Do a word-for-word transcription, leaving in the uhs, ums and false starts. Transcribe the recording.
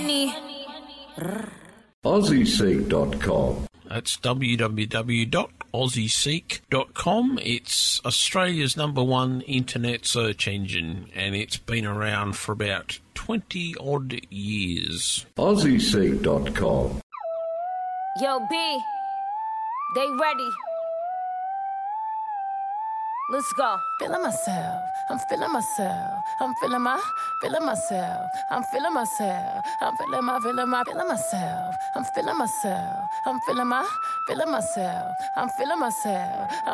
Aussie Seek dot com. That's w w w dot aussie seek dot com. It's Australia's number one internet search engine, and it's been around for about twenty odd years. Aussie Seek dot com. Yo, B, they ready. Let's go. Feeling myself, I'm feeling myself, I'm feeling my, feeling myself, I'm feeling myself, I'm feeling my, feeling my, feeling myself, I'm feeling myself, I'm feeling my, feeling myself, I'm feeling myself.